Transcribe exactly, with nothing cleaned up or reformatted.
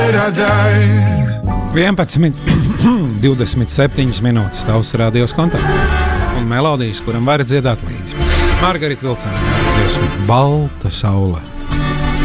vienpadsmit, divdesmit septiņas minūtes tavs radios kontaktā un melodijas, kuram var dziedāt līdzi. Margarita Vilcāne, dziesma Balta saule.